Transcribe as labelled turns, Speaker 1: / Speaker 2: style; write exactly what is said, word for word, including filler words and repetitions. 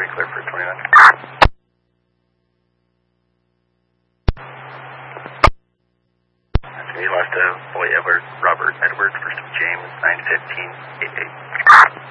Speaker 1: twenty, clear for twenty-nine. You lost a boy Edward, Robert Edwards, first of James, nine fifteen, eight eight.